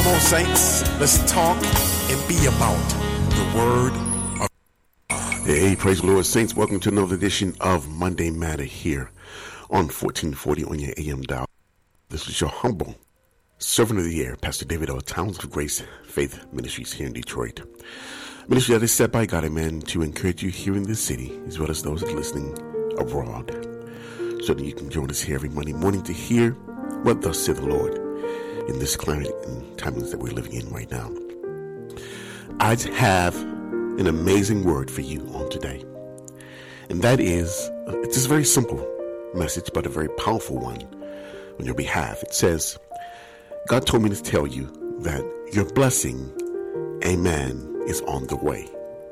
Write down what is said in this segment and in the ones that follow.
on, saints, let's talk and be about the word of God. Hey, praise the Lord, saints. Welcome to another edition of Monday Matter here on 1440 on your AM dial. This is your humble servant of the year, Pastor David L. Towns of Grace Faith Ministries here in Detroit. Ministry that is set by God, amen, to encourage you here in this city, as well as those that are listening abroad, so that you can join us here every Monday morning to hear what thus saith the Lord in this climate and times that we're living in right now. I have an amazing word for you on today, and that is, it's just a very simple message, but a very powerful one on your behalf. It says, God told me to tell you that your blessing, amen, is on the way.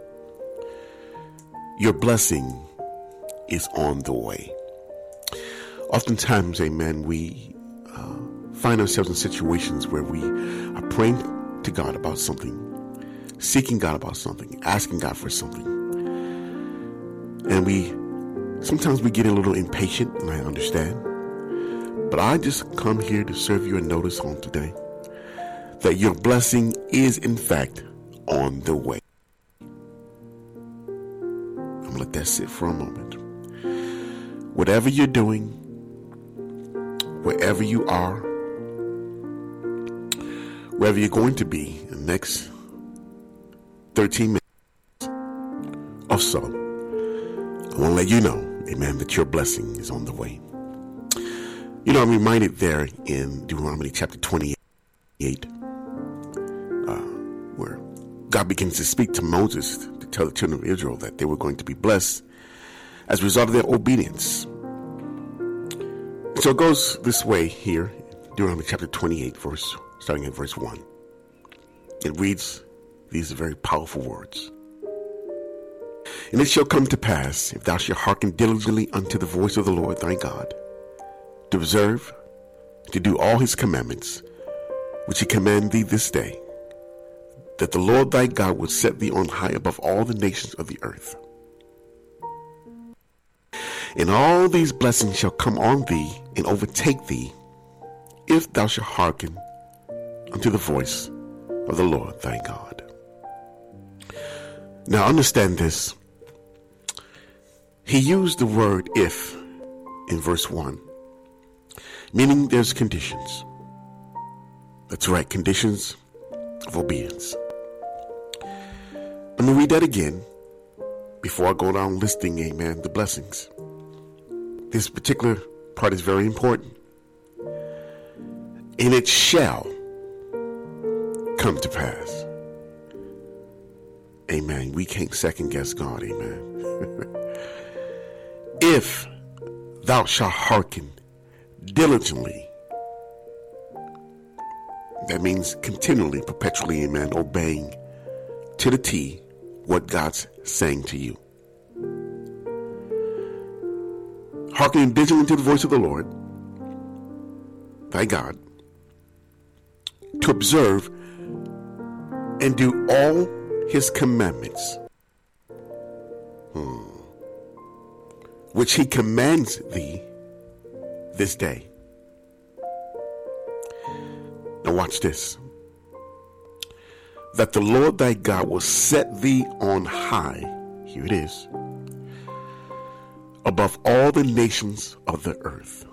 Your blessing is on the way. Oftentimes, amen, we find ourselves in situations where we are praying to God about something, seeking God about something, asking God for something. And sometimes we get a little impatient, and I understand. But I just come here to serve you a notice on today that your blessing is, in fact, on the way. I'm going to let that sit for a moment. Whatever you're doing, wherever you are, wherever you're going to be in the next 13 minutes or so, I want to let you know, amen, that your blessing is on the way. You know, I'm reminded there in Deuteronomy chapter 28, where God begins to speak to Moses to tell the children of Israel that they were going to be blessed as a result of their obedience. So it goes this way here, Deuteronomy chapter 28, starting at verse 1. It reads these very powerful words. And it shall come to pass, if thou shalt hearken diligently unto the voice of the Lord thy God, to observe, to do all his commandments, which he command thee this day, that the Lord thy God will set thee on high above all the nations of the earth. And all these blessings shall come on thee and overtake thee, if thou shalt hearken unto the voice of the Lord thy God. Now understand this. He used the word if in verse 1, meaning there's conditions. That's right, conditions of obedience. I'm going to read that again before I go down listing, amen, the blessings. This particular part is very important. And it shall come to pass. Amen. We can't second guess God, amen. If thou shalt hearken diligently, that means continually, perpetually, amen, obeying to the T what God's saying to you. Hearkening diligently to the voice of the Lord thy God, to observe and do all his commandments, which he commands thee this day. Now watch this. That the Lord thy God will set thee on high, here it is, above all the nations of the earth.